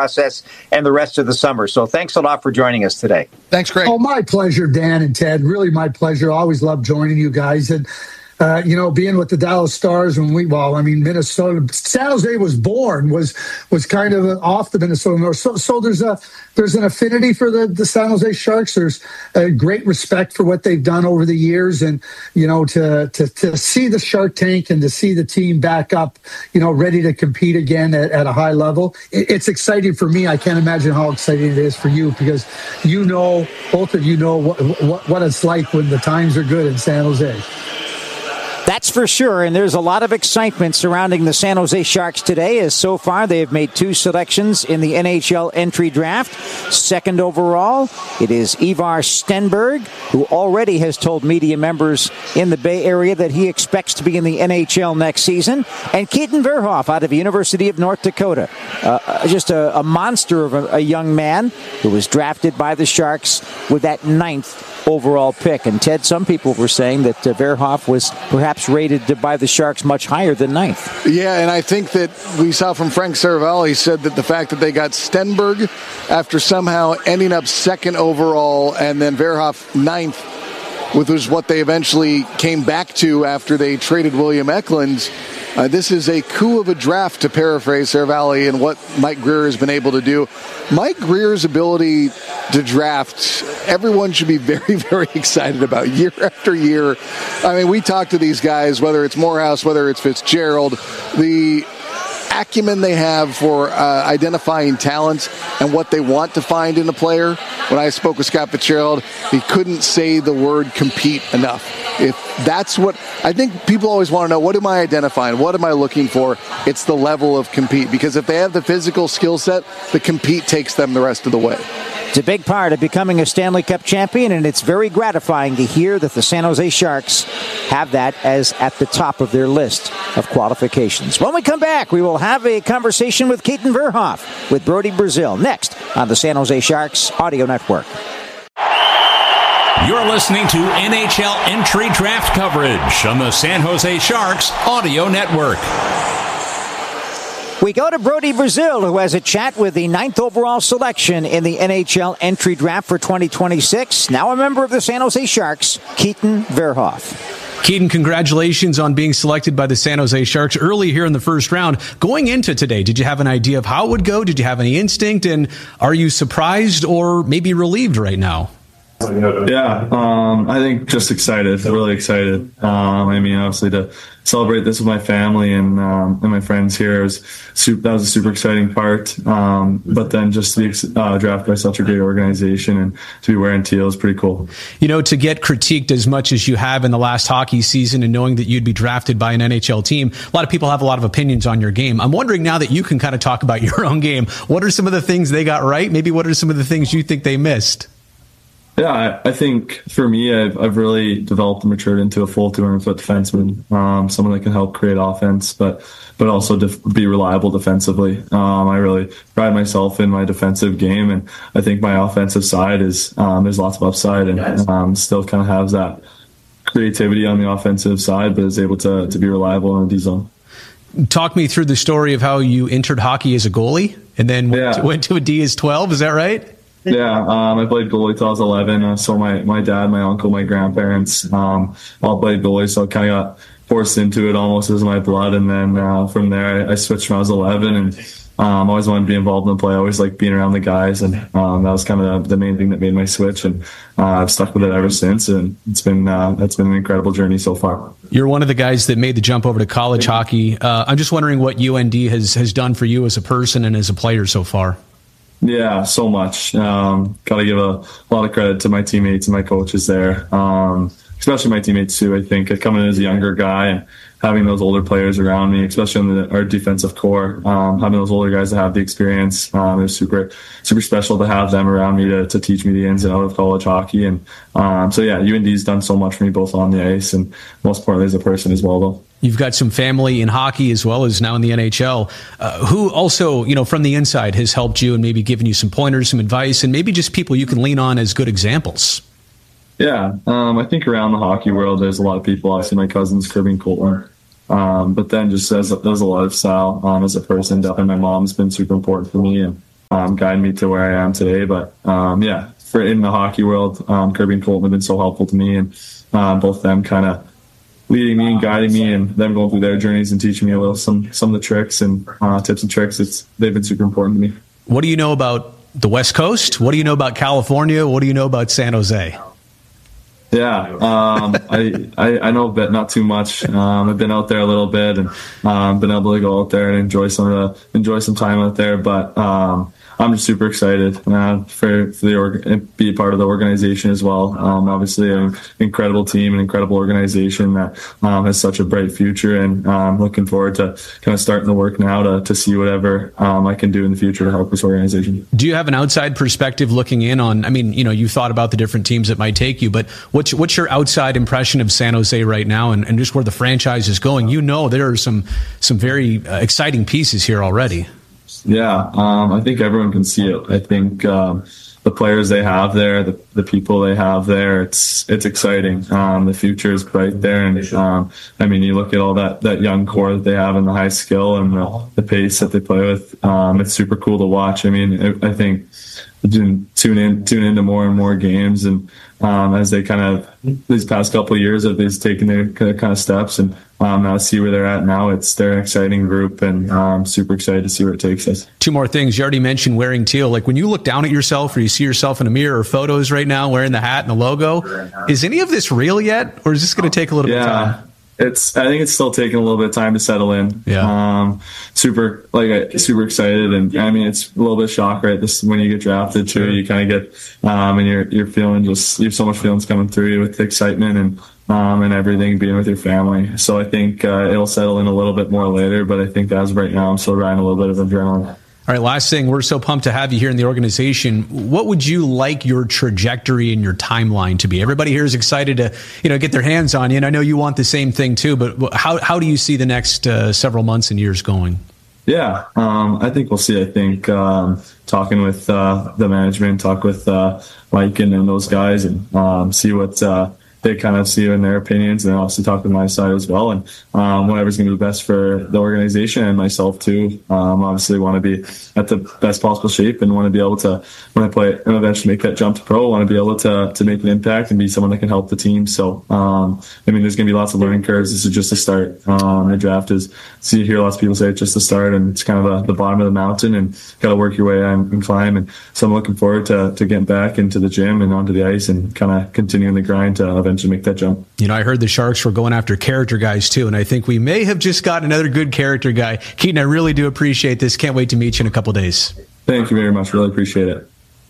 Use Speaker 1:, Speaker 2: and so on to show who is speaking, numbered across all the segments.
Speaker 1: process and the rest of the summer. So thanks a lot for joining us today.
Speaker 2: Thanks, Greg.
Speaker 3: Oh, my pleasure, Dan and Ted. Really my pleasure. Always love joining you guys. And being with the Dallas Stars Minnesota, San Jose was born, was kind of off the Minnesota North. So there's an affinity for the San Jose Sharks. There's a great respect for what they've done over the years. And, to see the Shark Tank and to see the team back up, ready to compete again at a high level, it's exciting for me. I can't imagine how exciting it is for you because both of you know what it's like when the times are good in San Jose.
Speaker 4: That's for sure, and there's a lot of excitement surrounding the San Jose Sharks today, as so far they have made 2 selections in the NHL entry draft. Second overall, it is Ivar Stenberg, who already has told media members in the Bay Area that he expects to be in the NHL next season, and Keaton Verhoff out of the University of North Dakota. Just a monster of a young man who was drafted by the Sharks with that 9th overall pick. And Ted, some people were saying that Verhoff was perhaps rated by the Sharks much higher than 9th.
Speaker 2: Yeah, and I think that we saw from Frank Seravalli, he said that the fact that they got Stenberg after somehow ending up 2nd overall and then Verhoff 9th, which was what they eventually came back to after they traded William Eklund. This is a coup of a draft, to paraphrase Seravalli, and what Mike Grier has been able to do. Mike Grier's ability to draft, everyone should be very, very excited about year after year. I mean, we talk to these guys, whether it's Morehouse, whether it's Fitzgerald, the acumen they have for identifying talent and what they want to find in a player. When I spoke with Scott Fitzgerald, he couldn't say the word compete enough. If that's what I think people always want to know, what am I identifying? What am I looking for? It's the level of compete, because if they have the physical skill set, the compete takes them the rest of the way.
Speaker 4: It's a big part of becoming a Stanley Cup champion, and it's very gratifying to hear that the San Jose Sharks have that as at the top of their list of qualifications. When we come back, we will have a conversation with Keaton Verhoff with Brody Brazil next on the San Jose Sharks Audio Network.
Speaker 5: You're listening to NHL entry draft coverage on the San Jose Sharks Audio Network.
Speaker 4: We go to Brody Brazil, who has a chat with the 9th overall selection in the NHL entry draft for 2026. Now a member of the San Jose Sharks, Keaton Verhoff.
Speaker 6: Keaton, congratulations on being selected by the San Jose Sharks early here in the first round. Going into today, did you have an idea of how it would go? Did you have any instinct? And are you surprised or maybe relieved right now?
Speaker 7: Yeah, I think just excited, really excited. Obviously to celebrate this with my family and my friends here, that was a super exciting part. But then just to be drafted by such a great organization and to be wearing teal is pretty cool.
Speaker 6: To get critiqued as much as you have in the last hockey season and knowing that you'd be drafted by an NHL team, a lot of people have a lot of opinions on your game. I'm wondering now that you can kind of talk about your own game, what are some of the things they got right? Maybe what are some of the things you think they missed?
Speaker 7: Yeah, I think for me, I've really developed and matured into a full 200-foot defenseman, someone that can help create offense, but also be reliable defensively. I really pride myself in my defensive game, and I think my offensive side is there's lots of upside, and still kind of has that creativity on the offensive side, but is able to be reliable in the D zone.
Speaker 6: Talk me through the story of how you entered hockey as a goalie and then went to a D as 12. Is that right?
Speaker 7: Yeah, I played goalie till I was 11. So my dad, my uncle, my grandparents all played goalie, so I kind of got forced into it almost as my blood. And then from there, I switched when I was 11, and I always wanted to be involved in the play. I always liked being around the guys, and that was kind of the main thing that made my switch. And I've stuck with it ever since, and it's been an incredible journey so far.
Speaker 6: You're one of the guys that made the jump over to college hockey. I'm just wondering what UND has done for you as a person and as a player so far.
Speaker 7: Yeah, so much. Got to give a lot of credit to my teammates and my coaches there, especially my teammates too. I think coming in as a younger guy and having those older players around me, especially on our defensive core, having those older guys that have the experience, it was super special to have them around me to teach me the ins and outs of college hockey. And UND's done so much for me, both on the ice and most importantly as a person as well, though.
Speaker 6: You've got some family in hockey as well as now in the NHL, who also, from the inside has helped you and maybe given you some pointers, some advice, and maybe just people you can lean on as good examples.
Speaker 7: Yeah, I think around the hockey world, there's a lot of people. Obviously, my cousins, Kirby and Colton. But then just as a lifestyle, as a person, definitely my mom's been super important for me. And guided me to where I am today. But for in the hockey world, Kirby and Colton have been so helpful to me, and both of them kind of leading me and guiding me, and them going through their journeys and teaching me a little some of the tricks and tips and tricks. They've been super important to me.
Speaker 6: What do you know about the West Coast? What do you know about California? What do you know about San Jose?
Speaker 7: Yeah, I know a bit, not too much. I've been out there a little bit and been able to go out there and enjoy some time out there. But I'm just super excited for be a part of the organization as well. Obviously, an incredible team, an incredible organization that has such a bright future, and looking forward to kind of starting the work now to see whatever I can do in the future to help this organization.
Speaker 6: Do you have an outside perspective looking in on? I mean, you thought about the different teams that might take you, but what's your outside impression of San Jose right now, and just where the franchise is going? There are some very exciting pieces here already.
Speaker 7: Yeah, I think everyone can see it. I think the players they have there, the people they have there, it's exciting. The future is bright there, and you look at all that young core that they have and the high skill and the pace that they play with. It's super cool to watch. I think tune into more and more games, and as they kind of these past couple of years, they've taken their kind of steps, and now see where they're at now. They're an exciting group, and I'm super excited to see where it takes us. Two
Speaker 6: more things. You already mentioned wearing teal. Like when you look down at yourself, or you see yourself in a mirror or photos right now wearing the hat and the logo, is any of this real yet, or is this going to take a little bit of time?
Speaker 7: I think it's still taking a little bit of time to settle in.
Speaker 6: Yeah.
Speaker 7: Super excited, and it's a little bit of shock, right? This when you get drafted too, you kind of get and you're feeling you have so much feelings coming through you with the excitement and everything, being with your family. So I think it'll settle in a little bit more later, but I think as of right now, I'm still riding a little bit of adrenaline.
Speaker 6: All right, last thing, we're so pumped to have you here in the organization. What would you like your trajectory and your timeline to be? Everybody here is excited to, get their hands on you, and I know you want the same thing too, but how do you see the next several months and years going?
Speaker 7: Yeah, I think we'll see. I think talking with the management, talk with Mike and those guys, and see what they kind of see in their opinions, and obviously talk with my side as well, and whatever's going to be best for the organization and myself too. Obviously want to be at the best possible shape, and want to be able to, when I play and eventually make that jump to pro, want to be able to make an impact and be someone that can help the team. So there's going to be lots of learning curves. This is just a start. The draft is, you hear lots of people say it's just a start, and it's kind of the bottom of the mountain, and got to work your way and climb. And so I'm looking forward to getting back into the gym and onto the ice and kind of continuing the grind to eventually make that jump.
Speaker 6: I heard the Sharks were going after character guys too, and I think we may have just got another good character guy. Keaton, I really do appreciate this. Can't wait to meet you in a couple days.
Speaker 7: Thank you very much. Really appreciate it.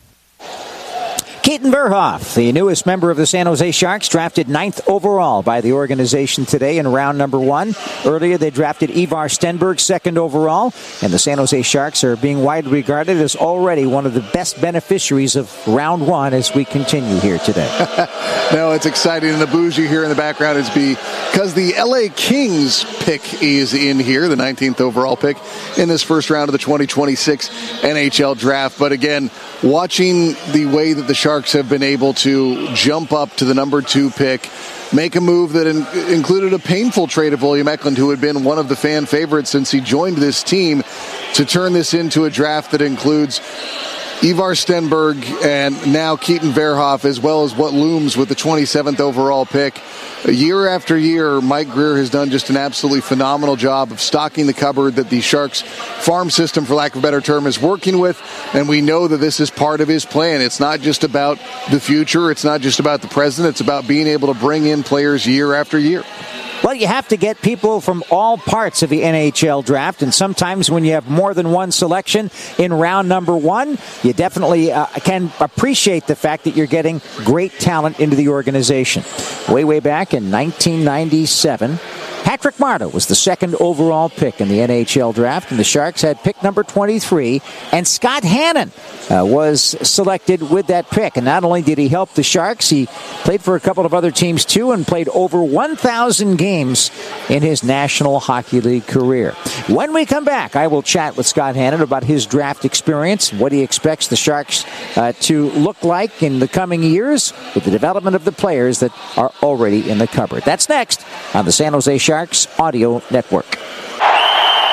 Speaker 4: Keaton Verhoff, the newest member of the San Jose Sharks, drafted 9th overall by the organization today in round number 1. Earlier, they drafted Ivar Stenberg 2nd overall, and the San Jose Sharks are being widely regarded as already one of the best beneficiaries of round 1 as we continue here today.
Speaker 2: No, it's exciting, and the booze you hear in the background is because the LA Kings pick is in here, the 19th overall pick in this first round of the 2026 NHL draft. But again, watching the way that the Sharks have been able to jump up to the number 2 pick, make a move that included a painful trade of William Eklund, who had been one of the fan favorites since he joined this team, to turn this into a draft that includes Ivar Stenberg and now Keaton Verhoff, as well as what looms with the 27th overall pick. Year after year, Mike Grier has done just an absolutely phenomenal job of stocking the cupboard that the Sharks farm system, for lack of a better term, is working with, and we know that this is part of his plan. It's not just about the future, it's not just about the present, it's about being able to bring in players year after year.
Speaker 4: Well, you have to get people from all parts of the NHL draft, and sometimes when you have more than one selection in round number 1, you definitely can appreciate the fact that you're getting great talent into the organization. Way back in 1997, Patrick Marleau was the 2nd overall pick in the NHL draft, and the Sharks had pick number 23, and Scott Hannon was selected with that pick. And not only did he help the Sharks, he played for a couple of other teams too, and played over 1,000 games in his National Hockey League career. When we come back, I will chat with Scott Hannon about his draft experience, what he expects the Sharks to look like in the coming years with the development of the players that are already in the cupboard. That's next on the San Jose Sharks Audio Network.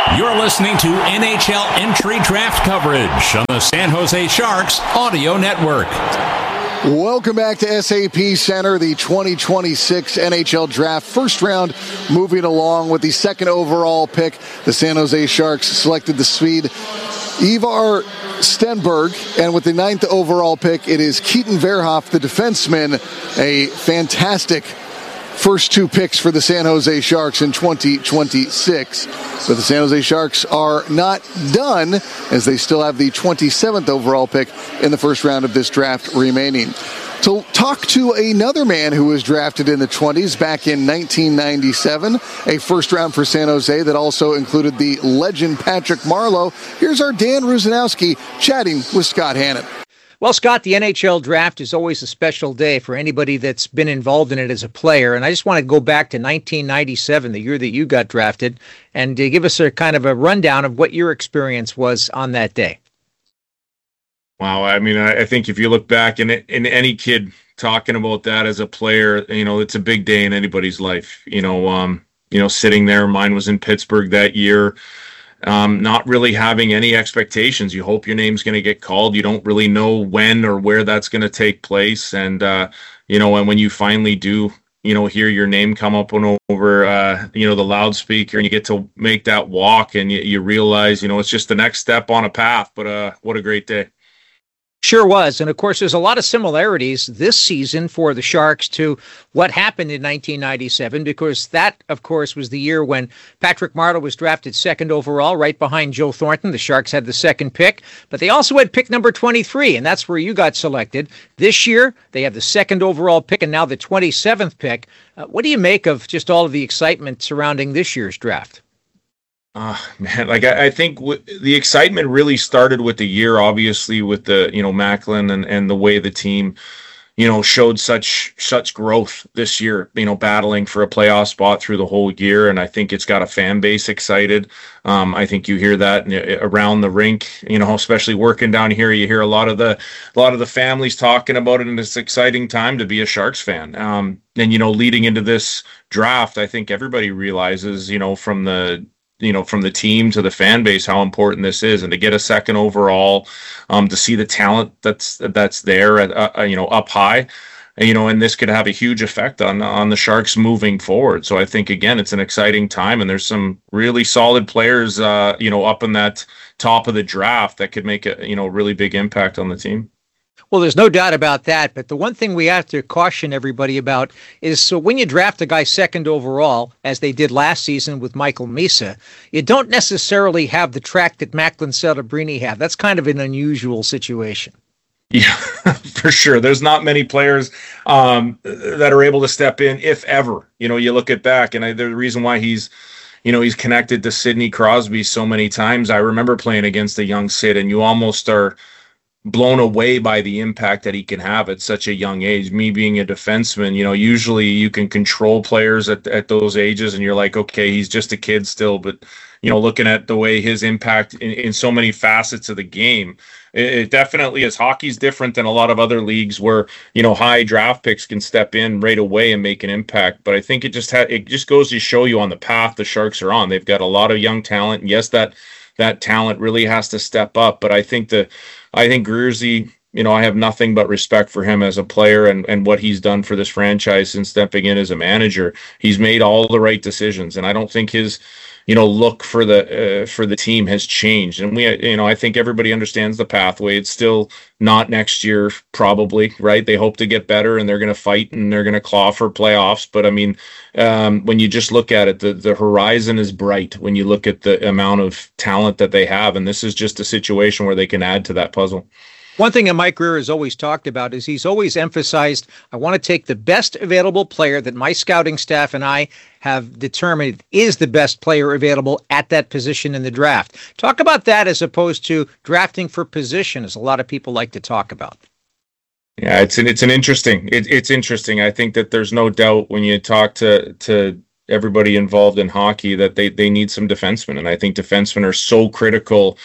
Speaker 5: You're listening to NHL Entry Draft coverage on the San Jose Sharks Audio Network.
Speaker 2: Welcome back to SAP Center, the 2026 NHL Draft. First round moving along with the second overall pick. The San Jose Sharks selected the Swede Ivar Stenberg, and with the 9th overall pick, it is Keaton Verhoff, the defenseman, a fantastic first two picks for the San Jose Sharks in 2026. But the San Jose Sharks are not done, as they still have the 27th overall pick in the first round of this draft remaining. To talk to another man who was drafted in the 20s back in 1997, a first round for San Jose that also included the legend Patrick Marleau. Here's our Dan Rusanowski chatting with Scott Hannon.
Speaker 8: Well, Scott, the NHL draft is always a special day for anybody that's been involved in it as a player. And I just want to go back to 1997, the year that you got drafted, and give us a kind of a rundown of what your experience was on that day.
Speaker 9: Wow. I mean, I think if you look back in any kid talking about that as a player, it's a big day in anybody's life. Sitting there, mine was in Pittsburgh that year. Not really having any expectations. You hope your name's going to get called. You don't really know when or where that's going to take place. And, and when you finally do, hear your name come up over, the loudspeaker, and you get to make that walk, and you realize, it's just the next step on a path. But what a great day.
Speaker 8: Sure was. And of course, there's a lot of similarities this season for the Sharks to what happened in 1997, because that, of course, was the year when Patrick Marleau was drafted second overall, right behind Joe Thornton. The Sharks had the second pick, but they also had pick number 23, and that's where you got selected. This year, they have the second overall pick and now the 27th pick. What do you make of just all of the excitement surrounding this year's draft?
Speaker 9: Man, I think the excitement really started with the year, obviously, with the, Macklin and the way the team, showed such growth this year, battling for a playoff spot through the whole year. And I think it's got a fan base excited. I think you hear that around the rink, especially working down here, you hear a lot of the families talking about it, and it's an exciting time to be a Sharks fan. And, leading into this draft, I think everybody realizes, from the team to the fan base, how important this is, and to get a second overall, to see the talent that's there at, up high, and this could have a huge effect on the Sharks moving forward. So I think, again, it's an exciting time, and there's some really solid players, up in that top of the draft that could make a, really big impact on the team.
Speaker 8: Well, there's no doubt about that, but the one thing we have to caution everybody about is, so when you draft a guy second overall, as they did last season with Michael Misa, you don't necessarily have the track that Macklin Celebrini had. That's kind of an unusual situation.
Speaker 9: Yeah, for sure. There's not many players that are able to step in, if ever. You look at back, and the reason why he's connected to Sidney Crosby so many times. I remember playing against a young Sid, and you almost are blown away by the impact that he can have at such a young age. Me being a defenseman, usually you can control players at those ages, and you're like, okay, he's just a kid still. But, looking at the way his impact in so many facets of the game, it definitely is. Hockey's different than a lot of other leagues where, high draft picks can step in right away and make an impact. But I think it just goes to show you on the path the Sharks are on. They've got a lot of young talent. And yes, that talent really has to step up. But I think Gruerzy, I have nothing but respect for him as a player and what he's done for this franchise since stepping in as a manager. He's made all the right decisions, and I don't think his, look for the team has changed. And I think everybody understands the pathway. It's still not next year, probably, right? They hope to get better, and they're going to fight, and they're going to claw for playoffs. But I mean, when you just look at it, the horizon is bright when you look at the amount of talent that they have. And this is just a situation where they can add to that puzzle.
Speaker 8: One thing that Mike Grier has always talked about is he's always emphasized, I want to take the best available player that my scouting staff and I have determined is the best player available at that position in the draft. Talk about that as opposed to drafting for position, as a lot of people like to talk about.
Speaker 9: Yeah, it's interesting. It's interesting. I think that there's no doubt when you talk to everybody involved in hockey that they need some defensemen. And I think defensemen are so critical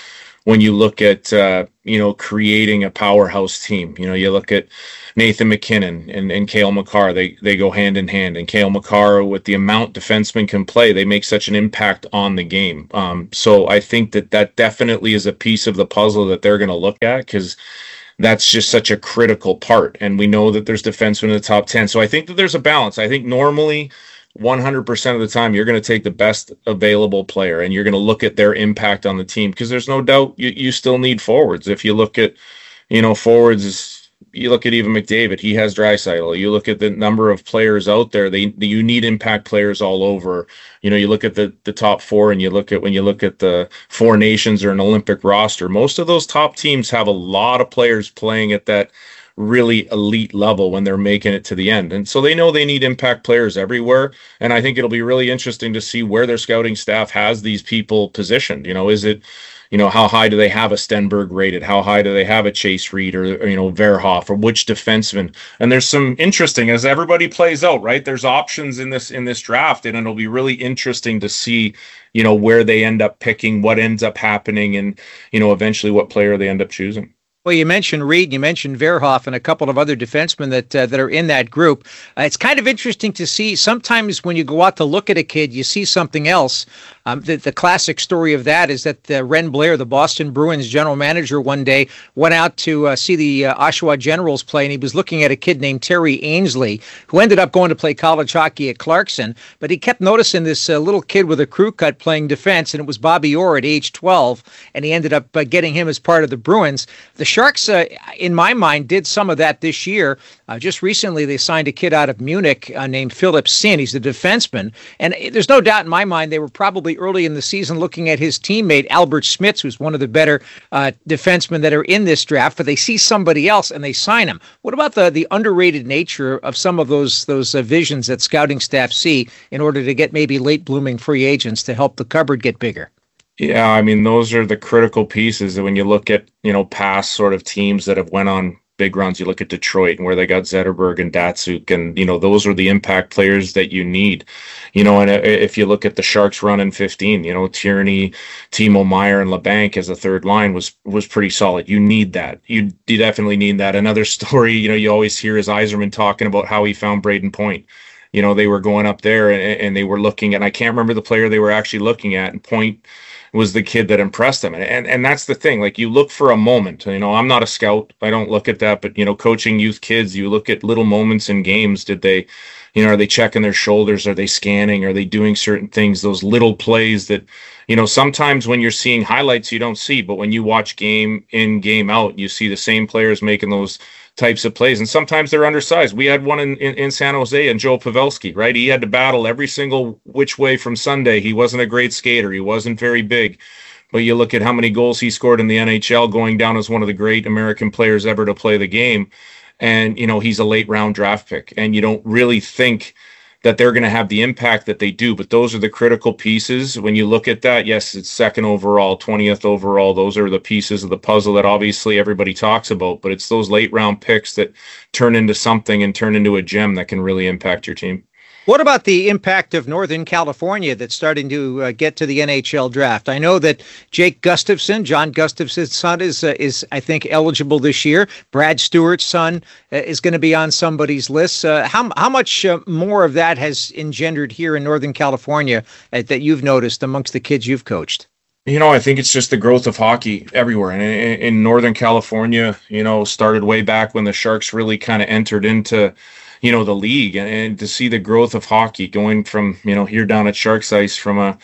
Speaker 9: when you look at, creating a powerhouse team. You look at Nathan McKinnon and Cale Makar, they go hand in hand. And Cale Makar, with the amount defensemen can play, they make such an impact on the game. So I think that definitely is a piece of the puzzle that they're going to look at, because that's just such a critical part. And we know that there's defensemen in the top 10. So I think that there's a balance. I think normally 100% of the time you're going to take the best available player and you're going to look at their impact on the team, because there's no doubt you still need forwards. If you look at, forwards, you look at even McDavid, he has Draisaitl. You look at the number of players out there, you need impact players all over. You look at the top four, and when you look at the Four Nations or an Olympic roster, most of those top teams have a lot of players playing at that really elite level when they're making it to the end. And so they know they need impact players everywhere. And I think it'll be really interesting to see where their scouting staff has these people positioned. Is it, how high do they have a Stenberg rated? How high do they have a Chase Reed or Verhoff, or which defenseman? And there's some interesting, as everybody plays out, right? There's options in this draft, and it'll be really interesting to see, where they end up picking, what ends up happening, and, eventually what player they end up choosing.
Speaker 8: Well, you mentioned Reed, you mentioned Verhoff, and a couple of other defensemen that are in that group. It's kind of interesting to see. Sometimes when you go out to look at a kid, you see something else. The classic story of that is that Ren Blair, the Boston Bruins general manager, one day went out to see the Oshawa Generals play, and he was looking at a kid named Terry Ainsley, who ended up going to play college hockey at Clarkson. But he kept noticing this little kid with a crew cut playing defense, and it was Bobby Orr at age 12, and he ended up getting him as part of the Bruins. The Sharks, in my mind, did some of that this year. Just recently, they signed a kid out of Munich named Philip Sin. He's a defenseman. And there's no doubt in my mind they were probably early in the season looking at his teammate, Albert Smits, who's one of the better defensemen that are in this draft, but they see somebody else and they sign him. What about the underrated nature of some of those visions that scouting staff see in order to get maybe late-blooming free agents to help the cupboard get bigger?
Speaker 9: Yeah, I mean, those are the critical pieces. When you look at, past sort of teams that have went on big runs, you look at Detroit and where they got Zetterberg and Datsuk, and, those are the impact players that you need. And if you look at the Sharks run in 15, Tierney, Timo Meier, and LeBanc as a third line was pretty solid. You need that. You definitely need that. Another story, you always hear is Yzerman talking about how he found Braden Point. They were going up there and they were looking, and I can't remember the player they were actually looking at, and Point was the kid that impressed them. And that's the thing, like, you look for a moment. I'm not a scout, I don't look at that, but coaching youth kids, you look at little moments in games. Did they, are they checking their shoulders? Are they scanning? Are they doing certain things? Those little plays that, sometimes when you're seeing highlights you don't see, but when you watch game in, game out, you see the same players making those types of plays. And sometimes they're undersized. We had one in San Jose, and Joe Pavelski, right? He had to battle every single which way from Sunday. He wasn't a great skater. He wasn't very big. But you look at how many goals he scored in the NHL, going down as one of the great American players ever to play the game. And, he's a late round draft pick. And you don't really think that they're going to have the impact that they do. But those are the critical pieces. When you look at that, yes, it's second overall, 20th overall. Those are the pieces of the puzzle that obviously everybody talks about. But it's those late round picks that turn into something and turn into a gem that can really impact your team.
Speaker 8: What about the impact of Northern California that's starting to get to the NHL draft? I know that Jake Gustafson, John Gustafson's son, is I think eligible this year. Brad Stewart's son is going to be on somebody's list. How much more of that has engendered here in Northern California that you've noticed amongst the kids you've coached?
Speaker 9: I think it's just the growth of hockey everywhere. And in Northern California, started way back when the Sharks really kind of entered into the league, and to see the growth of hockey going from, here down at Sharks Ice from a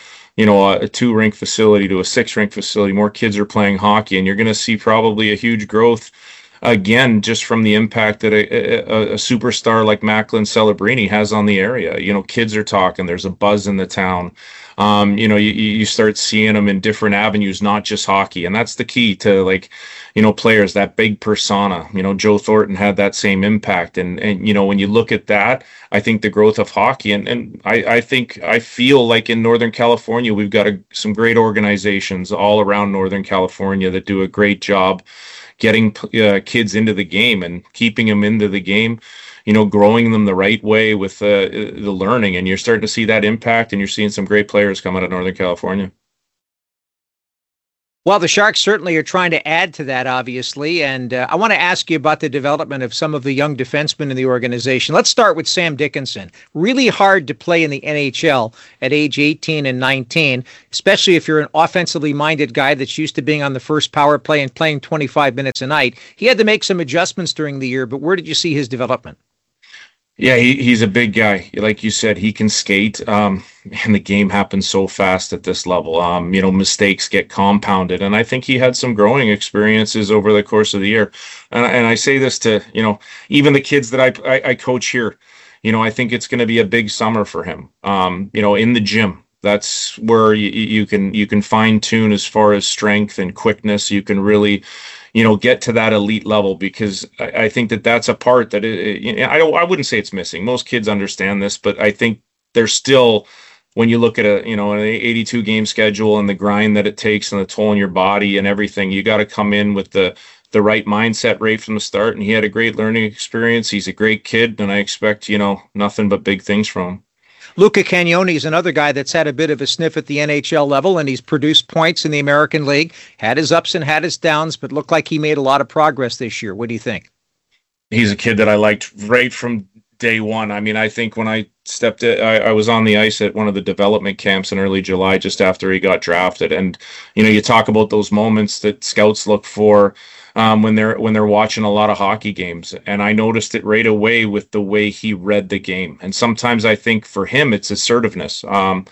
Speaker 9: 2-rink facility to a 6-rink facility. More kids are playing hockey, and you're going to see probably a huge growth again, just from the impact that a superstar like Macklin Celebrini has on the area. Kids are talking, there's a buzz in the town. You start seeing them in different avenues, not just hockey. And that's the key to, players, that big persona. Joe Thornton had that same impact. And when you look at that, I think the growth of hockey, and I feel like in Northern California, we've got some great organizations all around Northern California that do a great job getting kids into the game and keeping them into the game, growing them the right way with the learning. And you're starting to see that impact, and you're seeing some great players come out of Northern California.
Speaker 8: Well, the Sharks certainly are trying to add to that, obviously. And I want to ask you about the development of some of the young defensemen in the organization. Let's start with Sam Dickinson. Really hard to play in the NHL at age 18 and 19, especially if you're an offensively minded guy that's used to being on the first power play and playing 25 minutes a night. He had to make some adjustments during the year, but where did you see his development?
Speaker 9: Yeah, he's a big guy. Like you said, he can skate, and the game happens so fast at this level. Mistakes get compounded, and I think he had some growing experiences over the course of the year. And I say this to, even the kids that I coach here, I think it's going to be a big summer for him. In the gym, that's where you can fine tune as far as strength and quickness. You can really get to that elite level, because I think that's a part that I wouldn't say it's missing. Most kids understand this, but I think there's still, when you look at an 82 game schedule and the grind that it takes and the toll on your body and everything, you got to come in with the right mindset right from the start. And he had a great learning experience. He's a great kid, and I expect, nothing but big things from him.
Speaker 8: Luca Cagnoni is another guy that's had a bit of a sniff at the NHL level, and he's produced points in the American League, had his ups and had his downs, but looked like he made a lot of progress this year. What do you think?
Speaker 9: He's a kid that I liked right from day one. I mean, I think when I I was on the ice at one of the development camps in early July, just after he got drafted. And, you talk about those moments that scouts look for when they're watching a lot of hockey games. And I noticed it right away with the way he read the game. And sometimes I think for him, it's assertiveness,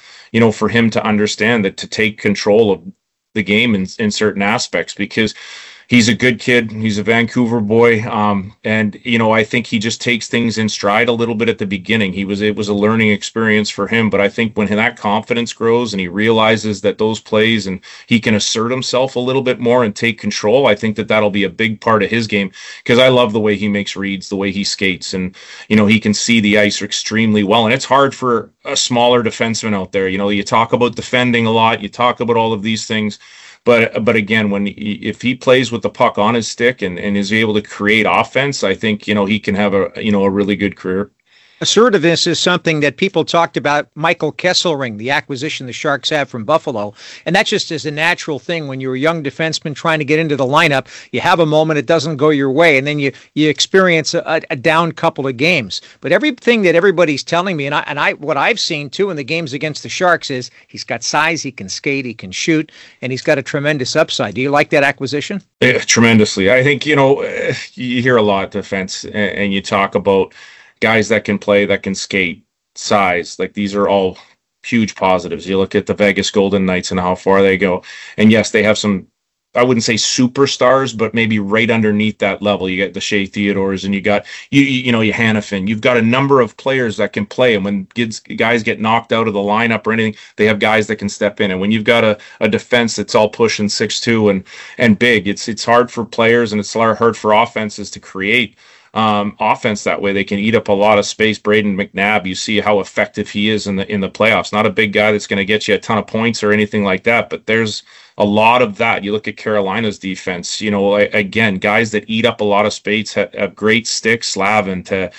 Speaker 9: for him to understand that, to take control of the game in certain aspects, because he's a good kid. He's a Vancouver boy. And I think he just takes things in stride a little bit at the beginning. It was a learning experience for him. But I think when that confidence grows and he realizes that those plays and he can assert himself a little bit more and take control, I think that'll be a big part of his game, because I love the way he makes reads, the way he skates, and, he can see the ice extremely well. And it's hard for a smaller defenseman out there. You talk about defending a lot, you talk about all of these things. But again, if he plays with the puck on his stick and is able to create offense, I think, he can have a really good career.
Speaker 8: Assertiveness is something that people talked about Michael Kesselring, the acquisition the Sharks have from Buffalo. And that just is a natural thing when you're a young defenseman trying to get into the lineup. You have a moment, it doesn't go your way, and then you experience a down couple of games. But everything that everybody's telling me, and I what I've seen too in the games against the Sharks, is he's got size, he can skate, he can shoot, and he's got a tremendous upside. Do you like that acquisition?
Speaker 9: Yeah, tremendously. I think, you hear a lot defense, and you talk about guys that can play, that can skate, size. Like, these are all huge positives. You look at the Vegas Golden Knights and how far they go. And yes, they have some, I wouldn't say superstars, but maybe right underneath that level. You got the Shea Theodores, and you got, you Hanifin. You've got a number of players that can play. And when guys get knocked out of the lineup or anything, they have guys that can step in. And when you've got a defense that's all pushing 6'2" and big, it's hard for players, and it's hard for offenses to create offense that way. They can eat up a lot of space. Braden McNabb, you see how effective he is in the playoffs. Not a big guy that's going to get you a ton of points or anything like that, but there's a lot of that. You look at Carolina's defense, again, guys that eat up a lot of space, have great sticks, Slavin, to,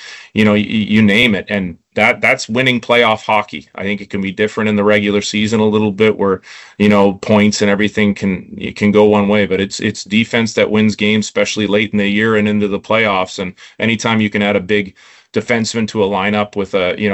Speaker 9: you name it. And that's winning playoff hockey. I think it can be different in the regular season a little bit, where, points and everything can go one way, but it's defense that wins games, especially late in the year and into the playoffs. And anytime you can add a big defenseman to a lineup with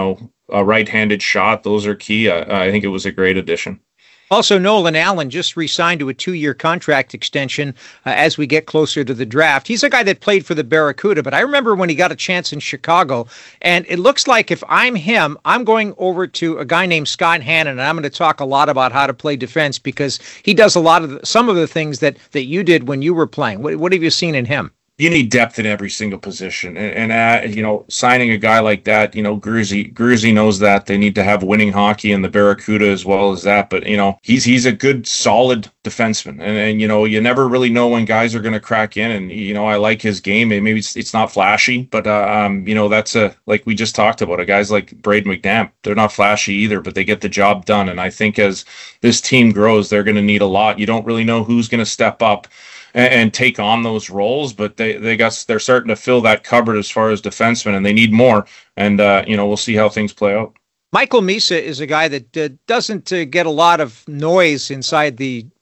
Speaker 9: a right-handed shot, those are key. I think it was a great addition.
Speaker 8: Also, Nolan Allen just re-signed to a 2-year contract extension as we get closer to the draft. He's a guy that played for the Barracuda, but I remember when he got a chance in Chicago, and it looks like if I'm him, I'm going over to a guy named Scott Hannon, and I'm going to talk a lot about how to play defense, because he does some of the things that you did when you were playing. What have you seen in him?
Speaker 9: You need depth in every single position, and signing a guy like that, Gruzy knows that they need to have winning hockey in the Barracuda as well as that. But he's a good, solid defenseman, and you never really know when guys are going to crack in. And I like his game. Maybe it's not flashy, but that's like we just talked about. Guys like Braden McNabb, they're not flashy either, but they get the job done. And I think as this team grows, they're going to need a lot. You don't really know who's going to step up and take on those roles, but they're starting to fill that cupboard as far as defensemen, and they need more. And we'll see how things play out.
Speaker 8: Michael Misa is a guy that doesn't get a lot of noise inside the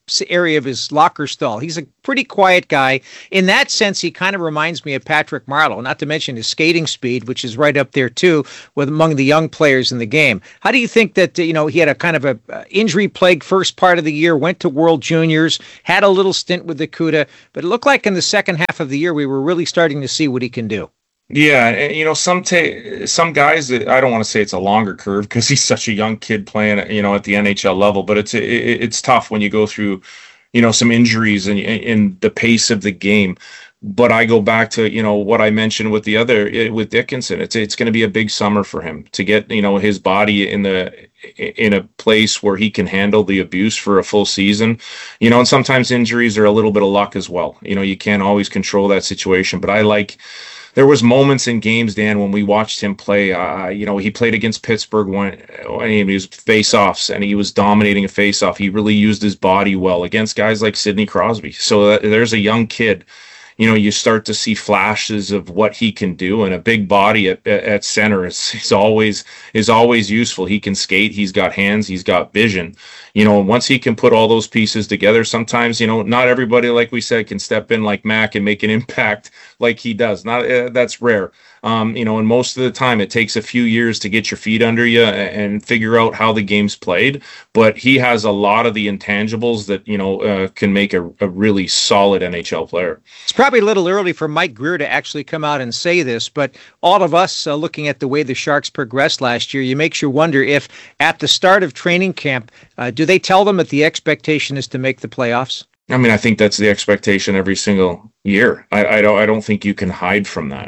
Speaker 8: area of his locker stall. He's a pretty quiet guy. In that sense, he kind of reminds me of Patrick Marleau, not to mention his skating speed, which is right up there too, with among the young players in the game. How do you think that, he had a kind of a injury-plagued first part of the year, went to World Juniors, had a little stint with the CUDA, but it looked like in the second half of the year, we were really starting to see what he can do.
Speaker 9: Yeah, and some guys, I don't want to say it's a longer curve because he's such a young kid playing, at the NHL level, but it's tough when you go through, some injuries and in the pace of the game. But I go back to, what I mentioned with with Dickinson. It's going to be a big summer for him to get, his body in a place where he can handle the abuse for a full season. And sometimes injuries are a little bit of luck as well. You can't always control that situation, but there was moments in games, Dan, when we watched him play. He played against Pittsburgh when he was face-offs, and he was dominating a face-off. He really used his body well against guys like Sidney Crosby. So there's a young kid. You start to see flashes of what he can do, and a big body at center is always useful. He can skate. He's got hands. He's got vision. Once he can put all those pieces together, sometimes, not everybody, like we said, can step in like Mac and make an impact like he does. That's rare. And most of the time it takes a few years to get your feet under you and figure out how the game's played. But he has a lot of the intangibles that, can make a really solid NHL player.
Speaker 8: It's probably a little early for Mike Grier to actually come out and say this, but all of us looking at the way the Sharks progressed last year, makes you wonder if at the start of training camp, do they tell them that the expectation is to make the playoffs?
Speaker 9: I think that's the expectation every single year. I don't think you can hide from that.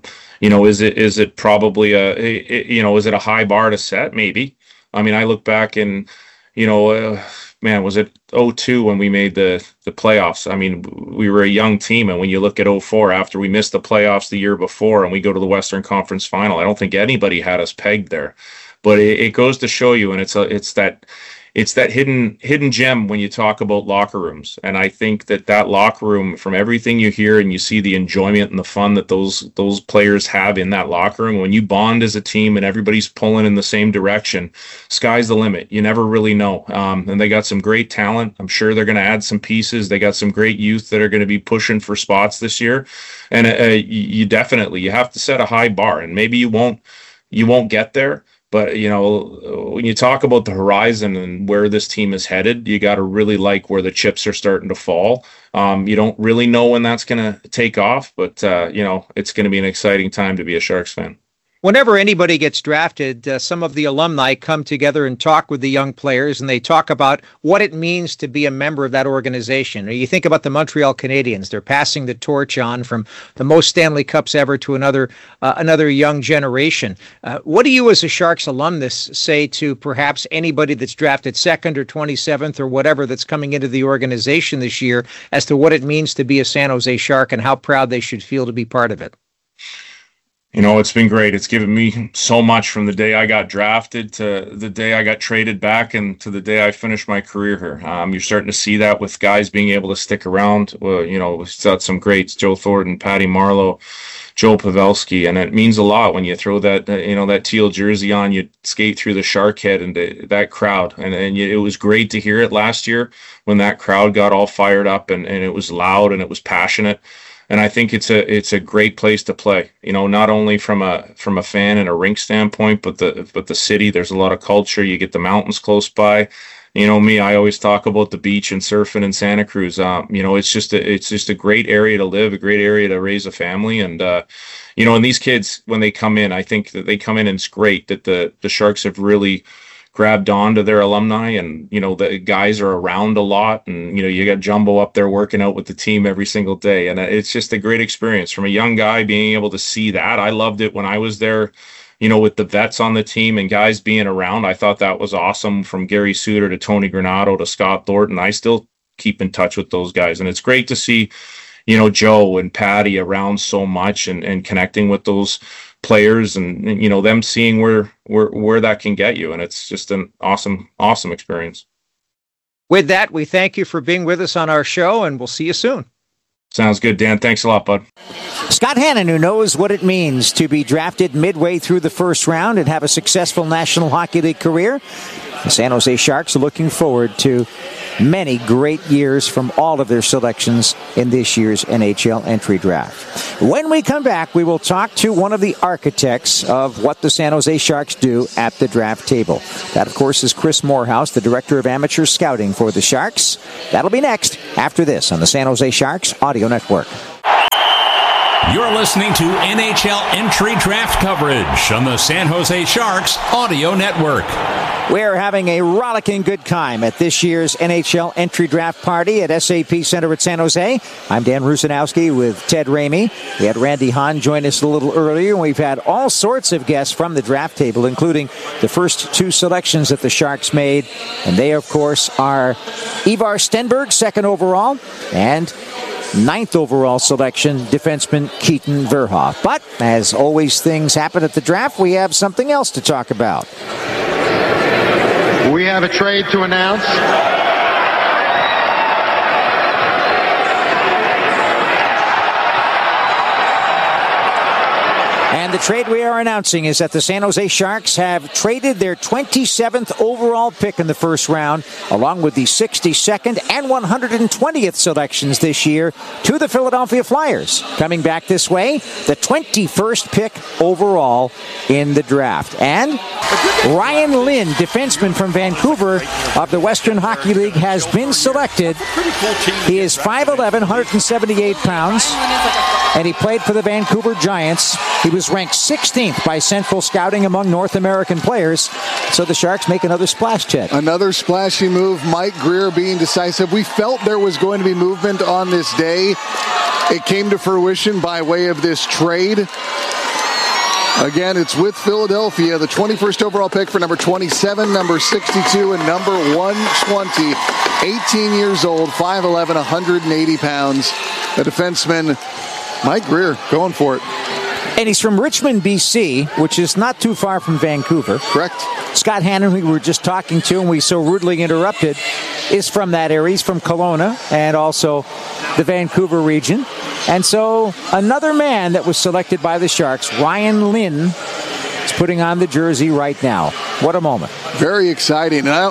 Speaker 9: Is it probably is it a high bar to set? Maybe. I look back and, was it 2002 when we made the playoffs? We were a young team, and when you look at 2004, after we missed the playoffs the year before and we go to the Western Conference Final, I don't think anybody had us pegged there. But it goes to show you, and it's that hidden gem when you talk about locker rooms. And I think that locker room, from everything you hear and you see the enjoyment and the fun that those players have in that locker room, when you bond as a team and everybody's pulling in the same direction, sky's the limit. You never really know. And they got some great talent. I'm sure they're going to add some pieces. They got some great youth that are going to be pushing for spots this year. And you have to set a high bar, and maybe you won't get there. But, when you talk about the horizon and where this team is headed, you got to really like where the chips are starting to fall. You don't really know when that's going to take off, but, it's going to be an exciting time to be a Sharks fan.
Speaker 8: Whenever anybody gets drafted, some of the alumni come together and talk with the young players, and they talk about what it means to be a member of that organization. Or you think about the Montreal Canadiens; they're passing the torch on from the most Stanley Cups ever to another young generation. What do you, as a Sharks alumnus, say to perhaps anybody that's drafted second or 27th or whatever that's coming into the organization this year as to what it means to be a San Jose Shark and how proud they should feel to be part of it?
Speaker 9: It's been great. It's given me so much from the day I got drafted to the day I got traded back and to the day I finished my career here. You're starting to see that with guys being able to stick around. Well, we've got some greats, Joe Thornton, Patty Marleau, Joe Pavelski, and it means a lot when you throw that, that teal jersey on, you skate through the Shark Head and that crowd. And it was great to hear it last year when that crowd got all fired up and it was loud and it was passionate. And I think it's a great place to play, not only from a fan and a rink standpoint, but the city. There's a lot of culture. You get the mountains close by. Me, I always talk about the beach and surfing in Santa Cruz. It's just a great area to live, a great area to raise a family. And, and these kids, when they come in, I think that they come in and it's great that the Sharks have really grabbed on to their alumni, and the guys are around a lot, and you got Jumbo up there working out with the team every single day, and it's just a great experience from a young guy being able to see that. I loved it when I was there, with the vets on the team and guys being around. I thought that was awesome, from Gary Suter to Tony Granato to Scott Thornton. I still keep in touch with those guys, and it's great to see Joe and Patty around so much and connecting with those players and them seeing where that can get you. And it's just an awesome experience.
Speaker 8: With that, we thank you for being with us on our show, and we'll see you soon.
Speaker 9: Sounds good, Dan. Thanks a lot, bud.
Speaker 4: Scott Hannon, who knows what it means to be drafted midway through the first round and have a successful National Hockey League career. The San Jose Sharks are looking forward to many great years from all of their selections in this year's NHL entry draft. When we come back, we will talk to one of the architects of what the San Jose Sharks do at the draft table. That, of course, is Chris Morehouse, the Director of Amateur Scouting for the Sharks. That'll be next after this on the San Jose Sharks Audio Network.
Speaker 5: You're listening to NHL entry draft coverage on the San Jose Sharks Audio Network.
Speaker 4: We're having a rollicking good time at this year's NHL entry draft party at SAP Center at San Jose. I'm Dan Rusanowski with Ted Ramey. We had Randy Hahn join us a little earlier, and we've had all sorts of guests from the draft table, including the first two selections that the Sharks made. And they, of course, are Ivar Stenberg, second overall, and ninth overall selection, defenseman Keaton Verhoff. But, as always things happen at the draft, we have something else to talk about.
Speaker 10: We have a trade to announce.
Speaker 4: And the trade we are announcing is that the San Jose Sharks have traded their 27th overall pick in the first round, along with the 62nd and 120th selections this year, to the Philadelphia Flyers. Coming back this way, the 21st pick overall in the draft. And Ryan Lynn, defenseman from Vancouver of the Western Hockey League, has been selected. He is 5'11", 178 pounds, and he played for the Vancouver Giants. He was ranked 16th by Central Scouting among North American players. So the Sharks make another splash, Ted.
Speaker 2: Another splashy move. Mike Grier being decisive. We felt there was going to be movement on this day. It came to fruition by way of this trade. Again, it's with Philadelphia, the 21st overall pick for number 27, number 62, and number 120. 18 years old, 5'11", 180 pounds. A defenseman, Mike Grier, going for it.
Speaker 4: And he's from Richmond, BC, which is not too far from Vancouver.
Speaker 2: Correct.
Speaker 4: Scott Hannon, who we were just talking to, and we so rudely interrupted, is from that area. He's from Kelowna and also the Vancouver region. And so another man that was selected by the Sharks, Ryan Lynn, is putting on the jersey right now. What a moment.
Speaker 2: Very exciting. Now,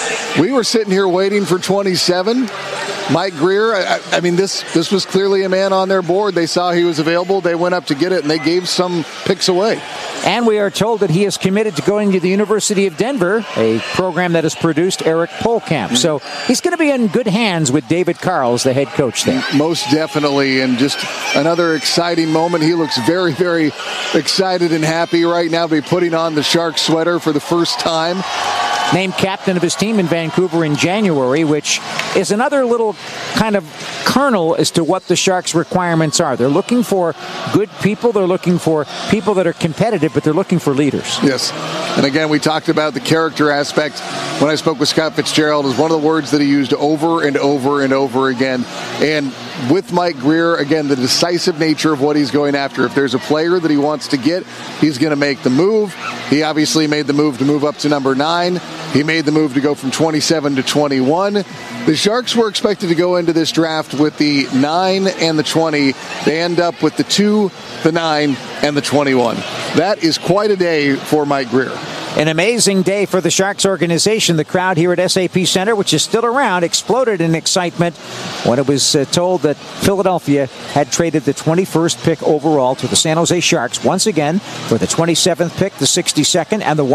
Speaker 2: we were sitting here waiting for 27. Mike Grier, I mean, this was clearly a man on their board. They saw he was available. They went up to get it, and they gave some picks away.
Speaker 4: And we are told that he is committed to going to the University of Denver, a program that has produced Eric Polkamp. So he's going to be in good hands with David Carl as the head coach there.
Speaker 2: Most definitely, and just another exciting moment. He looks very, very excited and happy right now to be putting on the Sharks sweater for the first time.
Speaker 4: Named captain of his team in Vancouver in January, which is another little kind of kernel as to what the Sharks' requirements are. They're looking for good people. They're looking for people that are competitive, but they're looking for leaders.
Speaker 2: Yes. And again, we talked about the character aspect when I spoke with Scott Fitzgerald. Is one of the words that he used over and over and over again. And with Mike Grier, again, the decisive nature of what he's going after. If there's a player that he wants to get, he's going to make the move. He obviously made the move to move up to number 9. He made the move to go from 27 to 21. The Sharks were expected to go into this draft with the 9 and the 20. They end up with the 2, the 9, and the 21. That is quite a day for Mike Grier.
Speaker 4: An amazing day for the Sharks organization. The crowd here at SAP Center, which is still around, exploded in excitement when it was told that Philadelphia had traded the 21st pick overall to the San Jose Sharks once again for the 27th pick, the 62nd, and the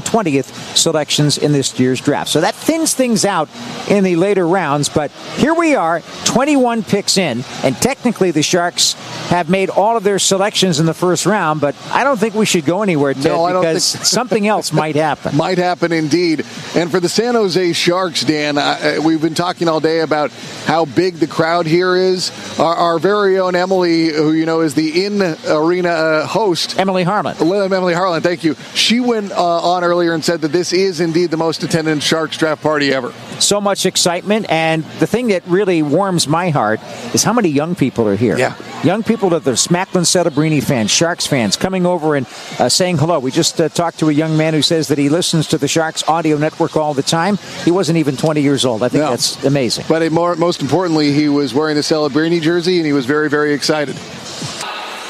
Speaker 4: 120th selections in this year's draft. So that thins things out in the later rounds, but here we are, 21 picks in, and technically the Sharks have made all of their selections in the first round, but I don't think we should go anywhere, Ted, because something else might happen.
Speaker 2: Might happen indeed. And for the San Jose Sharks, Dan, we've been talking all day about how big the crowd here is. Our very own Emily, who you know is the in-arena host.
Speaker 4: Emily Harlan.
Speaker 2: Emily Harlan, thank you. She went on earlier and said that this is indeed the most attended Sharks draft party ever.
Speaker 4: So much excitement, and the thing that really warms my heart is how many young people are here.
Speaker 2: Yeah.
Speaker 4: Young people that are Smacklin Celebrini fans, Sharks fans, coming over and saying hello. We just talked to a young man who says that he listens to the Sharks audio network all the time. He wasn't even 20 years old. I think that's amazing.
Speaker 2: But most importantly, he was wearing the Celebrini jersey, and he was very, very excited.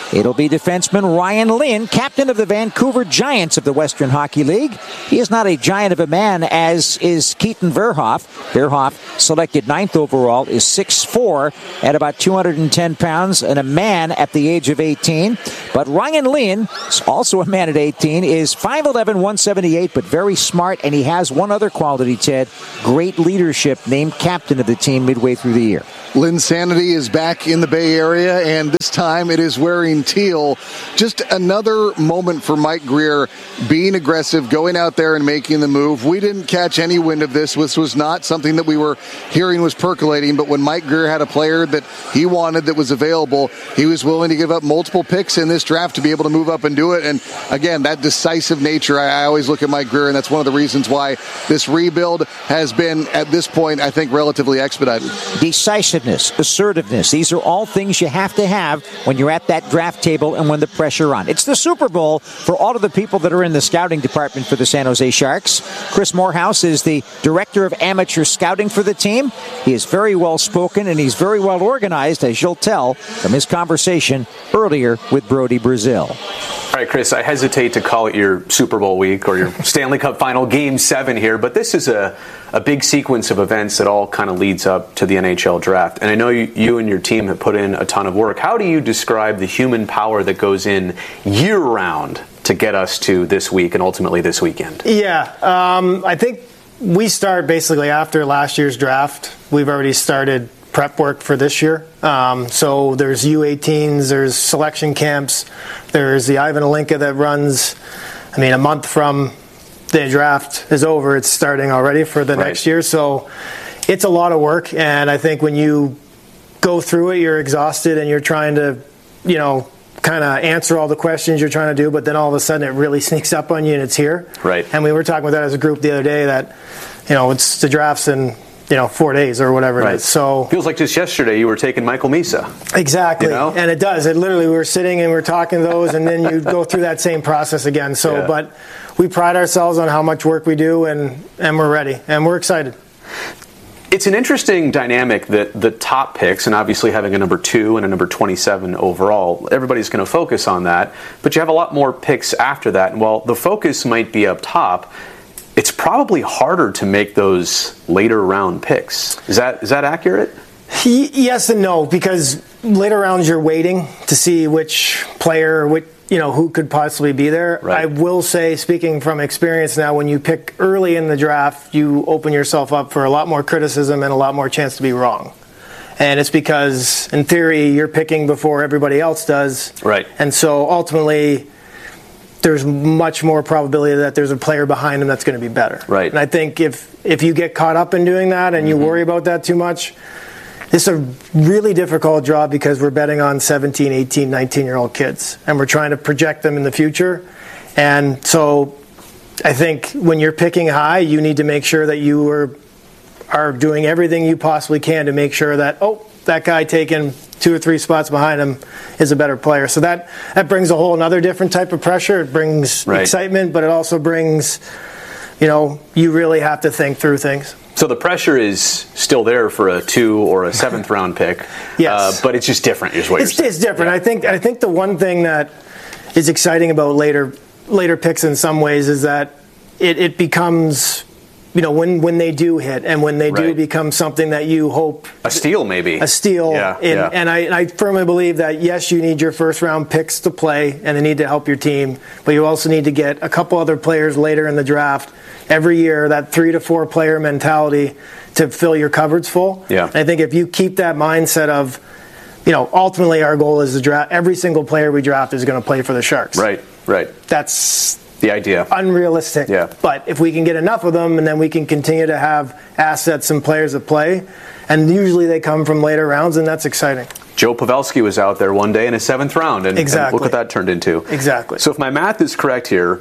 Speaker 4: It'll be defenseman Ryan Lynn, captain of the Vancouver Giants of the Western Hockey League. He is not a giant of a man, as is Keaton Verhoff. Verhoff, selected 9th overall, is 6'4", at about 210 pounds, and a man at the age of 18. But Ryan Lynn, also a man at 18, is 5'11", 178, but very smart, and he has one other quality, Ted: great leadership, named captain of the team midway through the year.
Speaker 2: Linsanity is back in the Bay Area, and this time it is wearing teal. Just another moment for Mike Grier, being aggressive, going out there and making the move. We didn't catch any wind of this. This was not something that we were hearing was percolating, but when Mike Grier had a player that he wanted that was available, he was willing to give up multiple picks in this draft to be able to move up and do it. And again, that decisive nature, I always look at Mike Grier, and that's one of the reasons why this rebuild has been, at this point, I think, relatively expedited.
Speaker 4: Decisiveness, assertiveness, these are all things you have to have when you're at that draft table and when the pressure on. It's the Super Bowl for all of the people that are in the scouting department for the San Jose Sharks. Chris Morehouse is the director of amateur scouting for the team. He is very well spoken and he's very well organized, as you'll tell from his conversation earlier with Brody Brazil.
Speaker 10: All right, Chris, I hesitate to call it your Super Bowl week or your Stanley Cup final Game 7 here, but this is a big sequence of events that all kind of leads up to the NHL draft. And I know you and your team have put in a ton of work. How do you describe the human power that goes in year-round to get us to this week and ultimately this weekend?
Speaker 11: Yeah, I think we start basically after last year's draft. We've already started prep work for this year. So there's U18s, there's selection camps, there's the Ivan Alinka that runs, a month from the draft is over, it's starting already for the next year. So it's a lot of work, and I think when you go through it, you're exhausted and you're trying to, kind of answer all the questions you're trying to do, but then all of a sudden it really sneaks up on you and it's here.
Speaker 10: Right.
Speaker 11: And we were talking about that as a group the other day that, it's the draft's in 4 days or whatever it is. So
Speaker 10: feels like just yesterday you were taking Michael Misa.
Speaker 11: Exactly. And it does. It literally, we were sitting and we were talking those, and then you go through that same process again. So, but we pride ourselves on how much work we do, and we're ready, and we're excited.
Speaker 10: It's an interesting dynamic that the top picks, and obviously having a number 2 and a number 27 overall, everybody's going to focus on that, but you have a lot more picks after that. And while the focus might be up top, it's probably harder to make those later round picks. Is that accurate?
Speaker 11: Yes and no, because later rounds you're waiting to see which player, who could possibly be there.
Speaker 10: Right.
Speaker 11: I will say, speaking from experience now, when you pick early in the draft, you open yourself up for a lot more criticism and a lot more chance to be wrong. And it's because, in theory, you're picking before everybody else does.
Speaker 10: Right.
Speaker 11: And so ultimately, there's much more probability that there's a player behind him that's going to be better.
Speaker 10: Right.
Speaker 11: And I think if you get caught up in doing that and you worry about that too much, it's a really difficult job because we're betting on 17, 18, 19-year-old kids, and we're trying to project them in the future. And so I think when you're picking high, you need to make sure that you are doing everything you possibly can to make sure that, that guy taking 2 or 3 spots behind him is a better player. So that brings a whole another different type of pressure. It brings excitement, but it also brings, you really have to think through things.
Speaker 10: So the pressure is still there for a 2 or a 7th round pick.
Speaker 11: Yes.
Speaker 10: But it's just different, is what you're saying.
Speaker 11: It's different.
Speaker 10: Yeah.
Speaker 11: I think the one thing that is exciting about later picks in some ways is that it becomes, when they do hit and when they do become something that you hope.
Speaker 10: A steal, maybe.
Speaker 11: A steal.
Speaker 10: Yeah.
Speaker 11: And I firmly believe that, yes, you need your first round picks to play and they need to help your team, but you also need to get a couple other players later in the draft every year, that 3 to 4 player mentality to fill your cupboards full.
Speaker 10: Yeah.
Speaker 11: And I think if you keep that mindset of, ultimately our goal is to draft, every single player we draft is going to play for the Sharks.
Speaker 10: Right.
Speaker 11: That's
Speaker 10: the idea.
Speaker 11: Unrealistic.
Speaker 10: Yeah.
Speaker 11: But if we can get enough of them, and then we can continue to have assets and players that play, and usually they come from later rounds, and that's exciting.
Speaker 10: Joe Pavelski was out there one day in a 7th round, and look what that turned into.
Speaker 11: Exactly.
Speaker 10: So if my math is correct here,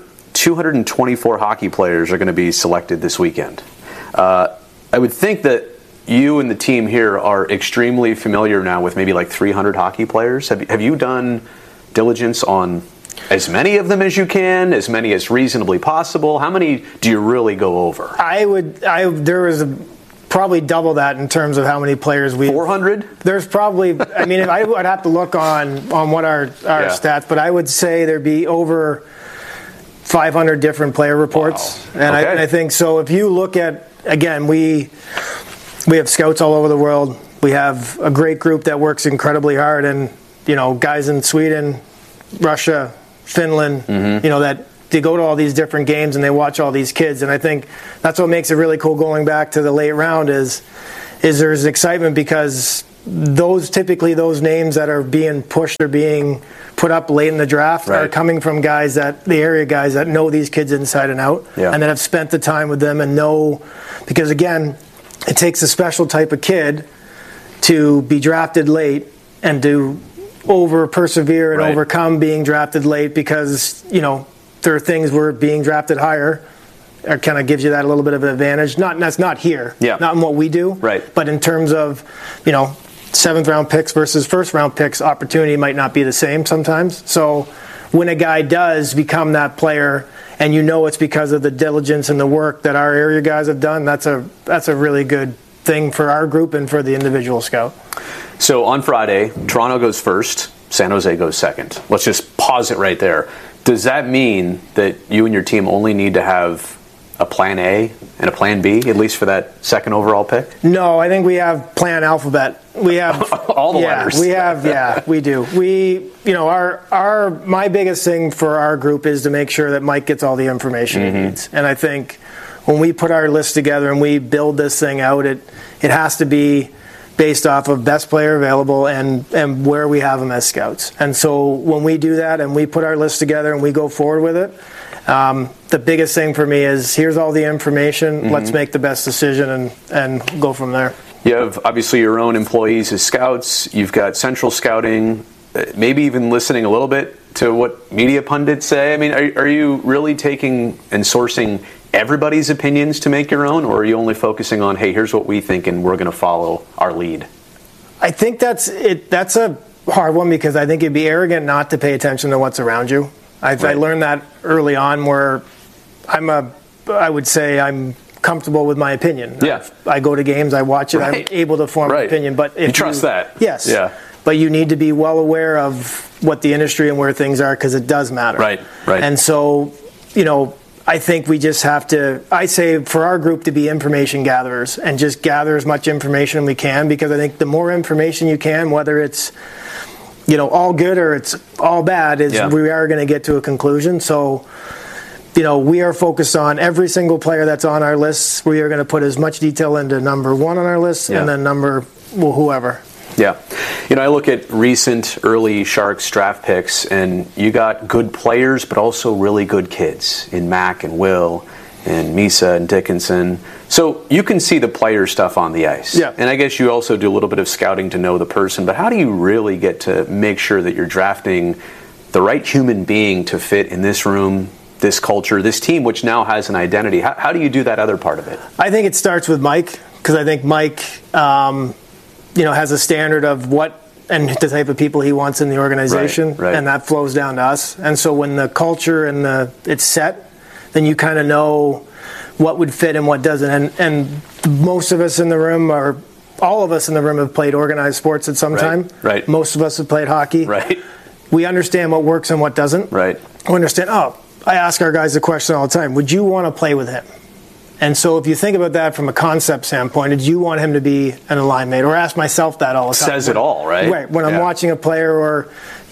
Speaker 10: 224 hockey players are going to be selected this weekend. I would think that you and the team here are extremely familiar now with maybe like 300 hockey players. Have you done diligence on as many of them as you can, as many as reasonably possible? How many do you really go over?
Speaker 11: There was probably double that in terms of how many players we
Speaker 10: 400.
Speaker 11: There's probably, I mean, I'd have to look on what our stats, but I would say there'd be over 500 different player reports. Wow. And I think so. If you look at, again, we have scouts all over the world. We have a great group that works incredibly hard, and guys in Sweden, Russia, Finland, that they go to all these different games and they watch all these kids. And I think that's what makes it really cool going back to the late round is there's excitement because those names that are being pushed or being put up late in the draft are coming from the area guys that know these kids inside and out and that have spent the time with them and know, because again, it takes a special type of kid to be drafted late and to persevere and overcome being drafted late, because there are things where being drafted higher kind of gives you that a little bit of an advantage. That's not here, not in what we do, but in terms of 7th round picks versus 1st round picks, opportunity might not be the same sometimes. So when a guy does become that player, and it's because of the diligence and the work that our area guys have done, that's a really good thing for our group and for the individual scout.
Speaker 10: So on Friday, Toronto goes first, San Jose goes second. Let's just pause it right there. Does that mean that you and your team only need to have a plan A and a plan B, at least for that 2nd overall pick?
Speaker 11: No, I think we have plan alphabet. We have
Speaker 10: all the letters.
Speaker 11: We have, we do. My biggest thing for our group is to make sure that Mike gets all the information he needs. And I think when we put our list together and we build this thing out, it has to be based off of best player available and where we have them as scouts. And so when we do that and we put our list together and we go forward with it, the biggest thing for me is here's all the information, let's make the best decision and go from there.
Speaker 10: You have obviously your own employees as scouts, you've got central scouting, maybe even listening a little bit to what media pundits say. I mean, are you really taking and sourcing everybody's opinions to make your own, or are you only focusing on, hey, here's what we think and we're going to follow our lead?
Speaker 11: I think that's a hard one, because I think it'd be arrogant not to pay attention to what's around you. I learned that early on, where I would say I'm comfortable with my opinion.
Speaker 10: Yeah.
Speaker 11: I go to games, I watch it, I'm able to form an opinion. But if
Speaker 10: you trust that.
Speaker 11: Yes.
Speaker 10: Yeah.
Speaker 11: But you need to be well aware of what the industry and where things are, because it does matter.
Speaker 10: Right.
Speaker 11: And so, I think we just have to, I say for our group to be information gatherers and just gather as much information we can, because I think the more information you can, whether it's all good or it's all bad, we are going to get to a conclusion. So, we are focused on every single player that's on our list. We are going to put as much detail into number 1 on our list and then whoever.
Speaker 10: Yeah. I look at recent early Sharks draft picks, and you got good players, but also really good kids in Mac and Will and Misa and Dickinson. So you can see the player stuff on the ice.
Speaker 11: Yeah.
Speaker 10: And I guess you also do a little bit of scouting to know the person, but how do you really get to make sure that you're drafting the right human being to fit in this room, this culture, this team, which now has an identity? How do you do that other part of it?
Speaker 11: I think it starts with Mike, because I think Mike has a standard of what and the type of people he wants in the organization, and that flows down to us. And so when the culture and it's set, then you kind of know what would fit and what doesn't. And most of us in the room, or all of us in the room, have played organized sports at some time.
Speaker 10: Right.
Speaker 11: Most of us have played hockey.
Speaker 10: Right.
Speaker 11: We understand what works and what doesn't.
Speaker 10: Right.
Speaker 11: We understand, I ask our guys the question all the time, would you want to play with him? And so if you think about that from a concept standpoint, did you want him to be an line mate? Or ask myself that all the time.
Speaker 10: Says it all, right?
Speaker 11: Right. When I'm watching a player, or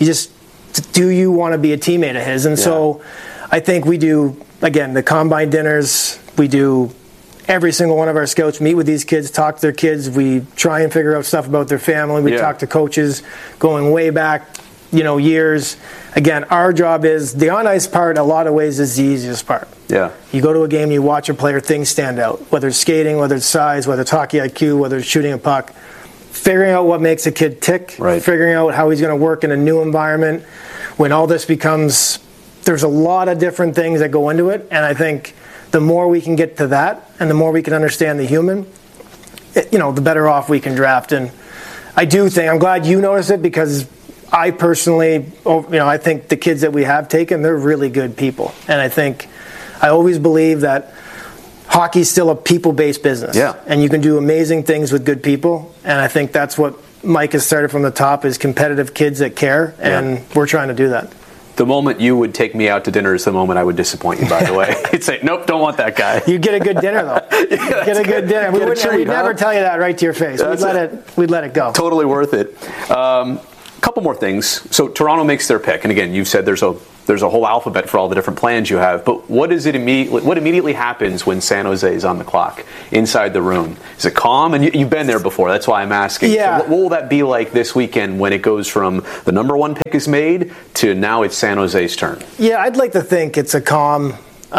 Speaker 11: do you want to be a teammate of his? And so I think we do, again, the combine dinners, we do every single one of our scouts meet with these kids, talk to their kids. We try and figure out stuff about their family. We talk to coaches going way back, years. Again, our job is the on-ice part, in a lot of ways, is the easiest part.
Speaker 10: Yeah.
Speaker 11: You go to a game, you watch a player, things stand out. Whether it's skating, whether it's size, whether it's hockey IQ, whether it's shooting a puck. Figuring out what makes a kid tick, figuring out how he's going to work in a new environment. When all this becomes, there's a lot of different things that go into it, and I think the more we can get to that, and the more we can understand the human, the better off we can draft. And I do think, I'm glad you noticed it, because I personally, I think the kids that we have taken, they're really good people. And I always believe that hockey's still a people-based business.
Speaker 10: Yeah.
Speaker 11: And you can do amazing things with good people. And I think that's what Mike has started from the top, is competitive kids that care. And we're trying to do that.
Speaker 10: The moment you would take me out to dinner is the moment I would disappoint you, by the way. You'd say, nope, don't want that guy.
Speaker 11: You get a good dinner, though. Get a good dinner. We'd never tell you that right to your face. We'd let it go.
Speaker 10: Totally worth it. Couple more things. So Toronto makes their pick. And again, you've said there's a whole alphabet for all the different plans you have. But what immediately happens when San Jose is on the clock inside the room? Is it calm? And you've been there before. That's why I'm asking.
Speaker 11: Yeah.
Speaker 10: So what will that be like this weekend when it goes from the number one pick is made to now it's San Jose's turn?
Speaker 11: Yeah, I'd like to think it's a calm.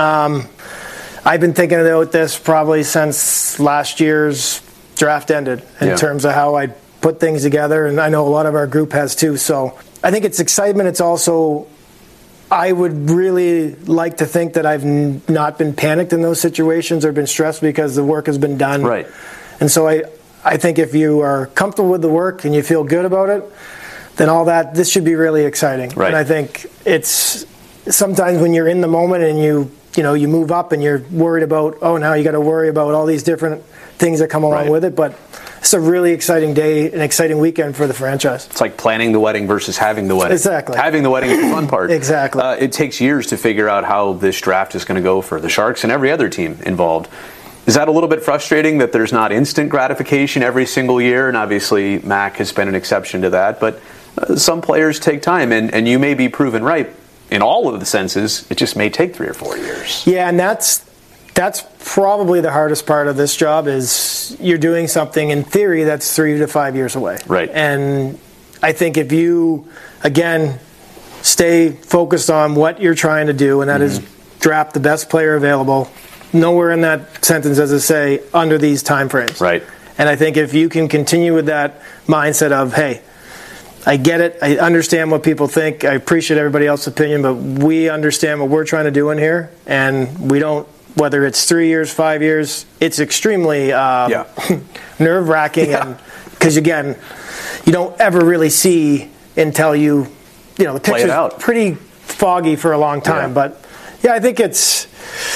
Speaker 11: I've been thinking about this probably since last year's draft ended in terms of how I put things together. And I know a lot of our group has too. So I think it's excitement. It's also, I would really like to think that I've not been panicked in those situations or been stressed because the work has been done.
Speaker 10: Right.
Speaker 11: And so I think if you are comfortable with the work and you feel good about it, then this should be really exciting.
Speaker 10: Right.
Speaker 11: And I think it's sometimes when you're in the moment and you move up and you're worried about, now you got to worry about all these different things that come along with it. But it's a really exciting day, an exciting weekend for the franchise.
Speaker 10: It's like planning the wedding versus having the wedding.
Speaker 11: Exactly.
Speaker 10: Having the wedding is the fun part.
Speaker 11: Exactly.
Speaker 10: It takes years to figure out how this draft is going to go for the Sharks and every other team involved. Is that a little bit frustrating that there's not instant gratification every single year? And obviously, Mac has been an exception to that. But some players take time, and you may be proven right in all of the senses. It just may take 3 or 4 years.
Speaker 11: Yeah, and that's probably the hardest part of this job, is you're doing something in theory that's 3 to 5 years away.
Speaker 10: Right.
Speaker 11: And I think if you, again, stay focused on what you're trying to do, and that is draft the best player available, nowhere in that sentence does it say under these time frames.
Speaker 10: Right.
Speaker 11: And I think if you can continue with that mindset of, hey, I get it, I understand what people think, I appreciate everybody else's opinion, but we understand what we're trying to do in here, and we don't, whether it's 3 years, 5 years, it's extremely nerve-wracking.
Speaker 10: Yeah.
Speaker 11: Because, again, you don't ever really see until the picture's pretty foggy for a long time. Yeah. But, I think it's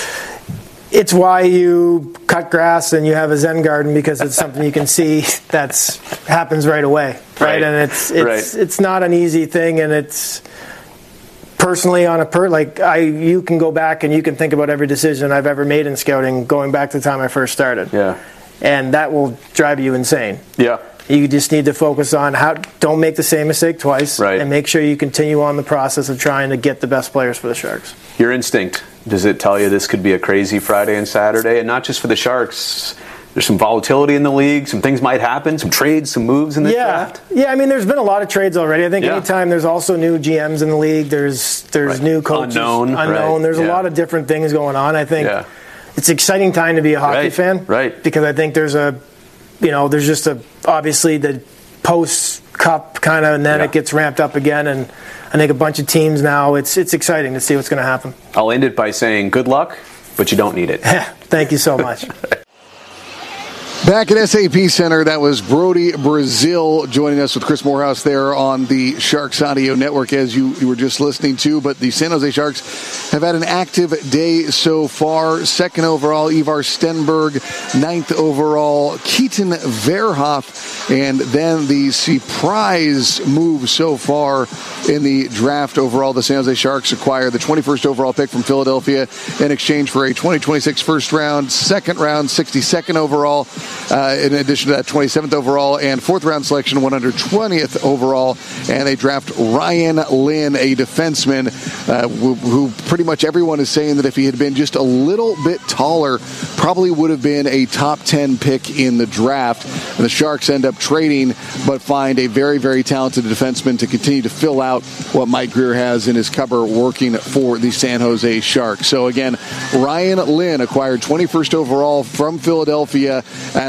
Speaker 11: why you cut grass and you have a Zen garden, because it's something you can see that happens right away. Right? And it's not an easy thing, and it's personally on you can go back and you can think about every decision I've ever made in scouting going back to the time I first started.
Speaker 10: Yeah.
Speaker 11: And that will drive you insane.
Speaker 10: Yeah.
Speaker 11: You just need to focus on don't make the same mistake twice,
Speaker 10: right,
Speaker 11: and make sure you continue on the process of trying to get the best players for the Sharks.
Speaker 10: Your instinct, does it tell you this could be a crazy Friday and Saturday? And not just for the Sharks. There's some volatility in the league. Some things might happen. Some trades, some moves in the draft.
Speaker 11: Yeah, I mean, there's been a lot of trades already. I think anytime there's also new GMs in the league, there's new coaches. Unknown.
Speaker 10: Right.
Speaker 11: There's a lot of different things going on. I think it's an exciting time to be a hockey fan.
Speaker 10: Right.
Speaker 11: Because I think there's obviously the post-cup kind of, and then it gets ramped up again. And I think a bunch of teams now, it's exciting to see what's going to happen.
Speaker 10: I'll end it by saying good luck, but you don't need it.
Speaker 11: Thank you so much.
Speaker 2: Back at SAP Center, that was Brody Brazil joining us with Chris Morehouse there on the Sharks Audio Network, as you were just listening to. But the San Jose Sharks have had an active day so far. Second overall, Ivar Stenberg. 9th overall, Keaton Verhoff. And then the surprise move so far in the draft overall. The San Jose Sharks acquired the 21st overall pick from Philadelphia in exchange for a 2026 first round, second round, 62nd overall. In addition to that, 27th overall and 4th round selection, 120th overall. And they draft Ryan Lynn, a defenseman who pretty much everyone is saying that if he had been just a little bit taller, probably would have been a top 10 pick in the draft. And the Sharks end up trading, but find a very, very talented defenseman to continue to fill out what Mike Grier has in his cupboard working for the San Jose Sharks. So again, Ryan Lynn acquired 21st overall from Philadelphia, and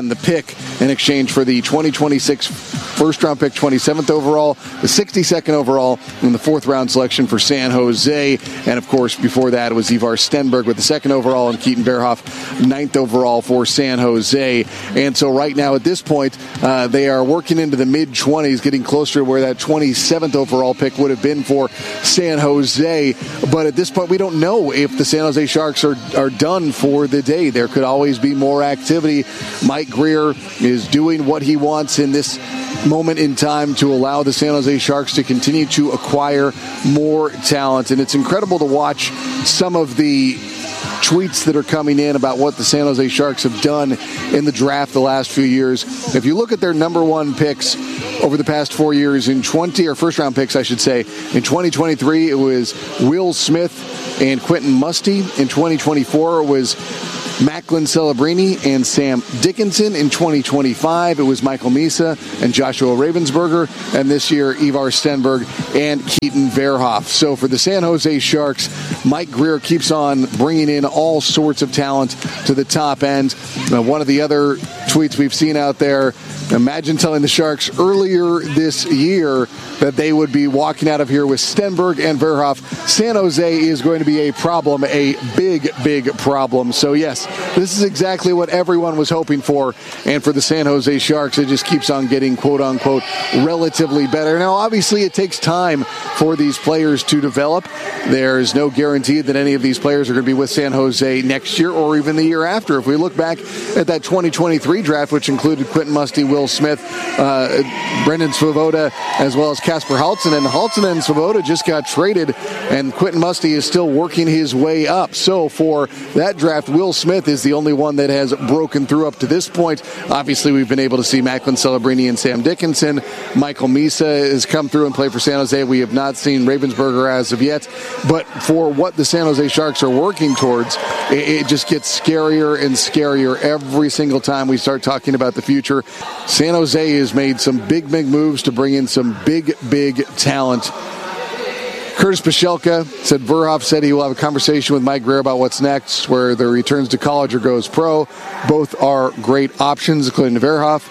Speaker 2: and the pick in exchange for the 2026 first-round pick, 27th overall, the 62nd overall, and the fourth-round selection for San Jose. And, of course, before that, it was Ivar Stenberg with the second overall and Keaton Verhoff, 9th overall for San Jose. And so right now at this point, they are working into the mid-20s, getting closer to where that 27th overall pick would have been for San Jose. But at this point, we don't know if the San Jose Sharks are done for the day. There could always be more activity. Mike Grier is doing what he wants in this moment in time to allow the San Jose Sharks to continue to acquire more talent. And it's incredible to watch some of the tweets that are coming in about what the San Jose Sharks have done in the draft the last few years. If you look at their number one picks over the past 4 years first round picks, I should say, in 2023, it was Will Smith and Quentin Musty. In 2024, it was Macklin Celebrini and Sam Dickinson. In 2025, it was Michael Misa and Joshua Ravensburger. And this year, Ivar Stenberg and Keaton Verhoff. So for the San Jose Sharks, Mike Grier keeps on bringing in all sorts of talent to the top end. One of the other tweets we've seen out there, imagine telling the Sharks earlier this year that they would be walking out of here with Stenberg and Verhoff. San Jose is going to be a problem, a big, big problem. So yes, this is exactly what everyone was hoping for. And for the San Jose Sharks, it just keeps on getting, quote unquote, relatively better. Now, obviously, it takes time for these players to develop. There's no guarantee that any of these players are going to be with San Jose next year or even the year after. If we look back at that 2023 draft, which included Quentin Musty, Will Smith, Brendan Svoboda, as well as Kasper Halttunen. Halttunen and Svoboda just got traded, and Quentin Musty is still working his way up. So for that draft, Will Smith is the only one that has broken through up to this point. Obviously, we've been able to see Macklin Celebrini and Sam Dickinson. Michael Misa has come through and played for San Jose. We have not seen Ravensburger as of yet. But for what the San Jose Sharks are working towards, it just gets scarier and scarier every single time we start talking about the future. San Jose has made some big moves to bring in some big talent. Curtis Pachelka said Verhoff said he will have a conversation with Mike Grier about what's next, whether he returns to college or goes pro. Both are great options, according to Verhoff.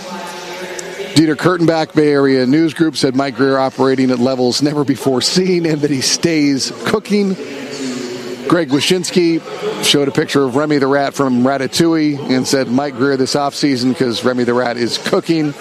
Speaker 2: Dieter Kurtenbach, Bay Area News Group, said Mike Grier operating at levels never before seen and that he stays cooking. Greg Wyshynski showed a picture of Remy the Rat from Ratatouille and said Mike Grier this offseason because Remy the Rat is cooking.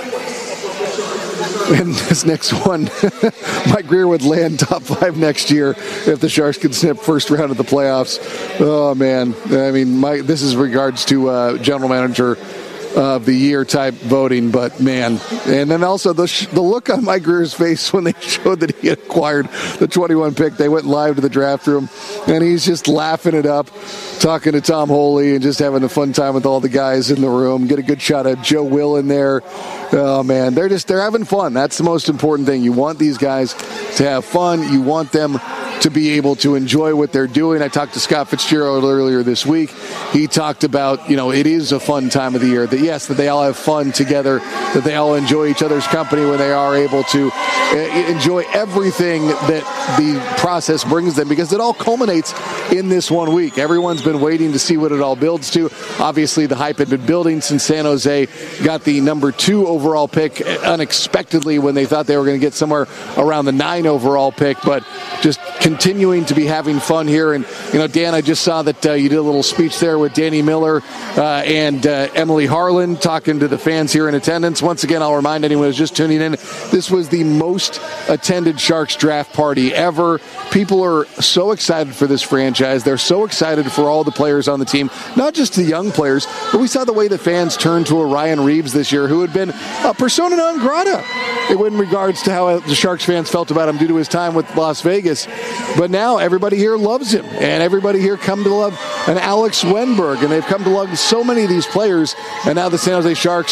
Speaker 2: And this next one, Mike Grier would land top 5 next year if the Sharks could snip first round of the playoffs. Oh, man. I mean, this is regards to general manager of the year type voting, but man. And then also the look on Mike Grier's face when they showed that he had acquired the 21 pick. They went live to the draft room, and he's just laughing it up, talking to Tom Holy and just having a fun time with all the guys in the room. Get a good shot of Joe Will in there. Oh, man. They're having fun. That's the most important thing. You want these guys to have fun. You want them to be able to enjoy what they're doing. I talked to Scott Fitzgerald earlier this week. He talked about, it is a fun time of the year. That yes, that they all have fun together, that they all enjoy each other's company when they are able to enjoy everything that the process brings them, because it all culminates in this 1 week. Everyone's been waiting to see what it all builds to. Obviously, the hype had been building since San Jose got the number 2 overall pick unexpectedly when they thought they were going to get somewhere around the 9 overall pick, but just continuing to be having fun here. And, Dan, I just saw that you did a little speech there with Danny Miller and Emily Harlan talking to the fans here in attendance. Once again, I'll remind anyone who's just tuning in, this was the most attended Sharks draft party ever. People are so excited for this franchise. They're so excited for all the players on the team, not just the young players, but we saw the way the fans turned to a Ryan Reeves this year, who had been a persona non grata in regards to how the Sharks fans felt about him due to his time with Las Vegas. But now everybody here loves him, and everybody here come to love an Alex Wenberg, and they've come to love so many of these players. And now the San Jose Sharks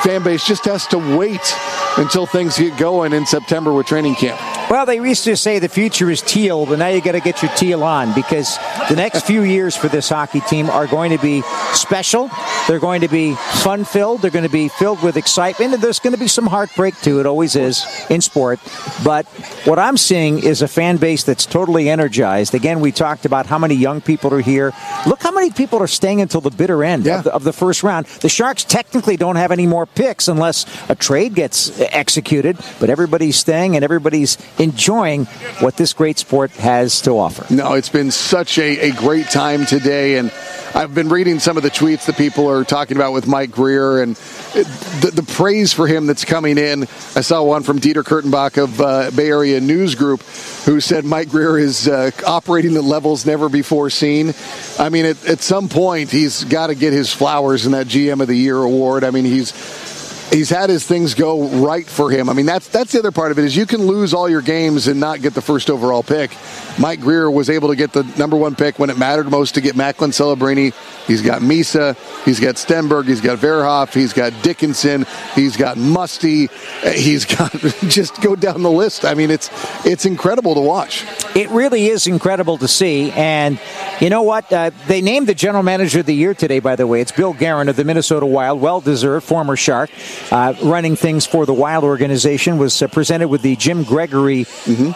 Speaker 2: fan base just has to wait until things get going in September with training camp.
Speaker 4: Well, they used to say the future is teal, but now you got to get your teal on, because the next few years for this hockey team are going to be special. They're going to be fun-filled. They're going to be filled with excitement, and there's going to be some heartbreak, too. It always is in sport. But what I'm seeing is a fan base that's totally energized. Again, we talked about how many young people are here. Look how many people are staying until the bitter end of the first round. The Sharks technically don't have any more picks unless a trade gets executed, but everybody's staying and everybody's enjoying what this great sport has to offer.
Speaker 2: No, it's been such a great time today, and I've been reading some of the tweets that people are talking about with Mike Grier and the praise for him that's coming in. I saw one from Dieter Kurtenbach of Bay Area News Group, who said Mike Grier is operating at levels never before seen. I mean, at some point, he's got to get his flowers in that GM of the Year award. I mean, he's had his things go right for him. I mean, that's the other part of it, is you can lose all your games and not get the first overall pick. Mike Grier was able to get the number one pick when it mattered most to get Macklin Celebrini. He's got Misa, he's got Stenberg, he's got Verhoff, he's got Dickinson, he's got Musty, he's got, just go down the list. I mean, it's incredible to watch.
Speaker 4: It really is incredible to see. And you know what? They named the general manager of the year today, by the way. It's Bill Guerin of the Minnesota Wild, well-deserved, former Shark. Running things for the Wild organization, was presented with the Jim Gregory